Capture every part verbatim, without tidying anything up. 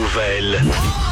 nouvelles.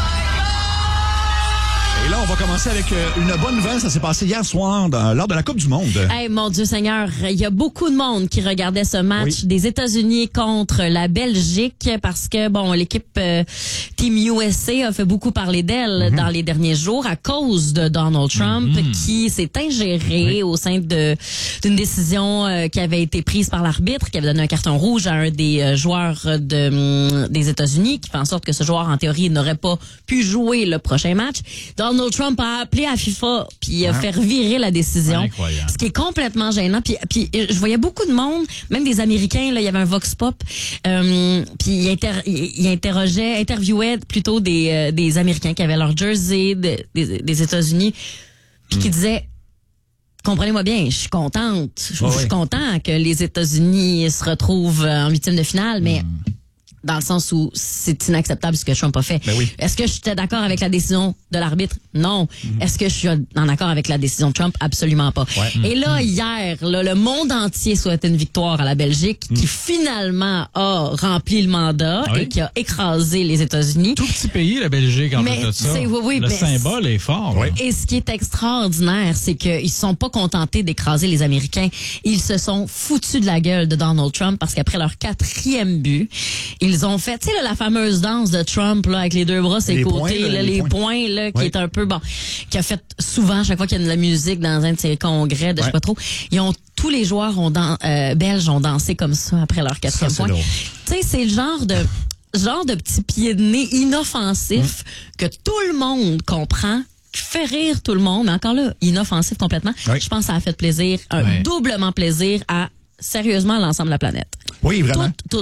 Et là, on va commencer avec une bonne nouvelle. Ça s'est passé hier soir dans, lors de la Coupe du Monde. Hey, mon Dieu Seigneur, il y a beaucoup de monde qui regardait ce match Oui. des États-Unis contre la Belgique parce que, bon, l'équipe euh, Team U S A a fait beaucoup parler d'elle mm-hmm. dans les derniers jours à cause de Donald Trump mm-hmm. qui s'est ingéré oui. au sein de d'une décision euh, qui avait été prise par l'arbitre, qui avait donné un carton rouge à un des euh, joueurs de, um, des États-Unis, qui fait en sorte que ce joueur, en théorie, n'aurait pas pu jouer le prochain match. Donald Trump a appelé à FIFA puis a ah. fait revirer la décision. Incroyable. Ce qui est complètement gênant. Puis, puis je voyais beaucoup de monde, même des Américains, là, il y avait un Vox Pop, euh, puis il, inter, il, il interrogeait, interviewait plutôt des, euh, des Américains qui avaient leur jersey de, des, des États-Unis, puis mm. qui disaient, comprenez-moi bien, je suis contente, je oh, suis oui. content que les États-Unis se retrouvent en huitième de finale, mais mm. dans le sens où c'est inacceptable ce que Trump a fait. Ben oui. Est-ce que j'étais d'accord avec la décision de l'arbitre? Non. Mm-hmm. Est-ce que je suis en accord avec la décision de Trump? Absolument pas. Ouais. Mm-hmm. Et là, hier, là, le monde entier souhaitait une victoire à la Belgique mm. qui finalement a rempli le mandat oui. et qui a écrasé les États-Unis. Tout petit pays, la Belgique, en mais plus de ça. Oui, oui, le symbole est fort. Oui. Et ce qui est extraordinaire, c'est qu'ils ne sont pas contentés d'écraser les Américains. Ils se sont foutus de la gueule de Donald Trump parce qu'après leur quatrième but, ils ont fait, tu sais, la fameuse danse de Trump là, avec les deux bras sur les côtés, poings, là, là, les, les poings, poings là, qui oui. est un peu, bon, qui a fait souvent, chaque fois qu'il y a de la musique dans un de ses congrès, de ouais. je sais pas trop, ils ont, tous les joueurs ont dan- euh, belges ont dansé comme ça après leur quatrième point. Tu sais, c'est le genre de, genre de petit pied de nez inoffensif mmh. que tout le monde comprend, qui fait rire tout le monde, mais encore là, inoffensif complètement. Oui. Je pense que ça a fait plaisir, un ouais. doublement plaisir à, sérieusement, à l'ensemble de la planète. Oui, vraiment. Tout, tout